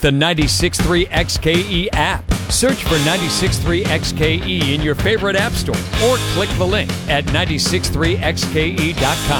the 96.3 XKE app. Search for 96.3 XKE in your favorite app store or click the link at 963xke.com.